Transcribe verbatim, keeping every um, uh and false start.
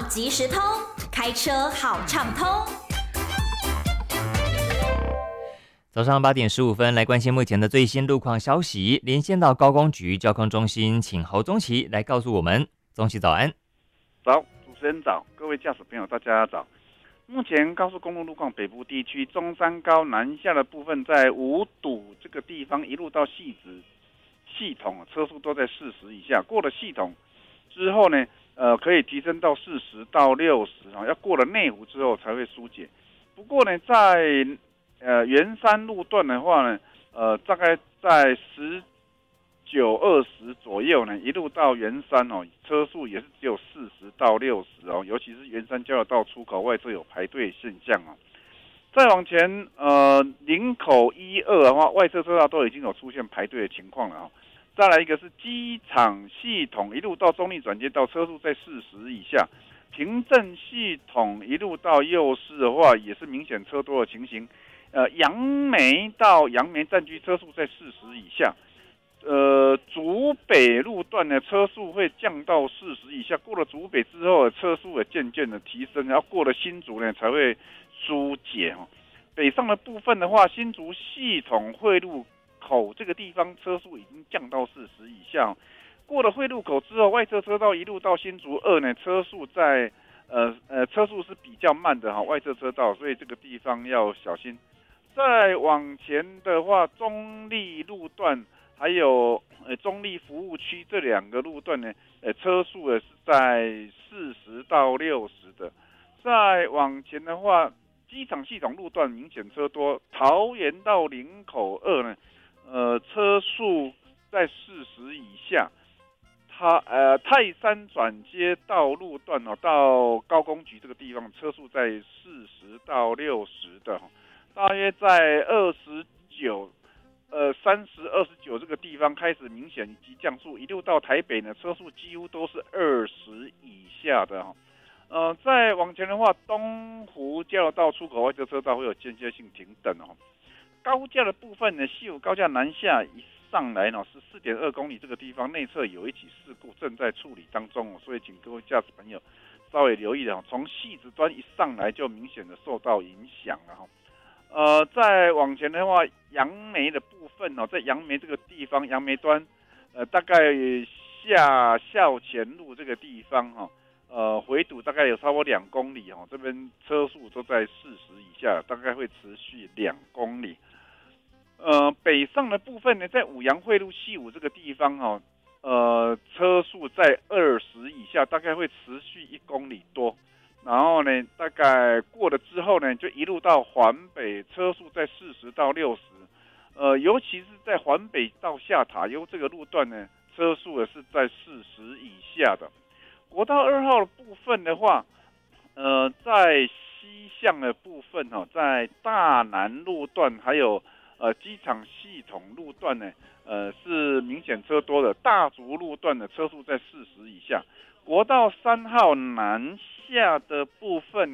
即时通，开车好畅通。 早上八点十五分，来关心目前的最新路况消息。连线到高工局交通中心，请侯宗奇来告诉我们。宗奇早安。 早，主持人早，各位驾驶朋友大家早。目前高速公路路况，北部地区中山高南下的部分，在五堵这个地方一路到汐止系统，车速都在四十以下。过了系统之后呢，呃，可以提升到四十到六十啊，要过了内湖之后才会疏解。不过呢，在呃圆山路段的话呢，呃，大概在十九二十左右呢，一路到圆山哦，车速也是只有四十到六十哦，尤其是圆山交流道出口外侧有排队现象哦。再往前，呃，林口一二的话，外侧车道都已经有出现排队的情况了哦。再来一个是机场系统，一路到中立转接道，车速在四十以下。平镇系统一路到右市的话，也是明显车多的情形。呃，杨梅到杨梅站区车速在四十以下。呃，竹北路段的车速会降到四十以下，过了竹北之后，车速也渐渐的提升，然后过了新竹呢才会疏解哦。北上的部分的话，新竹系统汇入口这个地方车速已经降到四十以下，过了汇入口之后，外侧车道一路到新竹二呢，车速在呃呃车速是比较慢的哈，外侧车道，所以这个地方要小心。再往前的话，中立路段还有呃中立服务区这两个路段呢，呃车速也是在四十到六十的。再往前的话，机场系统路段明显车多，桃园到林口二呢，呃车速在四十以下。它呃泰山转接道路段哦，到高工局这个地方车速在四十到六十的。大约在二十九、呃三十、二十九这个地方开始明显急降速，一路到台北呢，车速几乎都是二十以下的哈。呃，再往前的话，东湖交流道出口外侧车道会有间歇性停等哦。高架的部分呢，西武高架南下一上来呢是四点二公里，这个地方内侧有一起事故正在处理当中哦，所以请各位驾驶朋友稍微留意的哦。从汐止端一上来就明显的受到影响了哈。呃，再往前的话，杨梅的部分哦，在杨梅这个地方，杨梅端，呃，大概下校前路这个地方哈、哦，呃，回堵大概有超过两公里哦，这边车速都在四十以下，大概会持续两公里。呃，北上的部分呢，在五杨汇路西武这个地方哦，呃，车速在二十以下，大概会持续一公里多。然后呢，大概过了之后呢，就一路到环北，车速在四十到六十，呃，尤其是在环北到下塔悠这个路段呢，车速也是在四十以下的。国道二号的部分的话，呃，在西向的部分哦，在大南路段还有呃机场系统路段呢，呃是明显车多的。大竹路段的车速在四十以下。国道三号南下的部分